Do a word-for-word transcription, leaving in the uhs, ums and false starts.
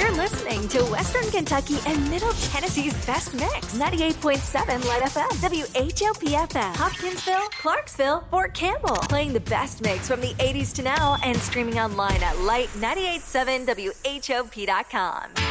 You're listening to Western Kentucky and Middle Tennessee's best mix. ninety-eight point seven Light F M, W H O P F M, Hopkinsville, Clarksville, Fort Campbell. Playing the best mix from the eighties to now and streaming online at light nine eight seven W H O P dot com.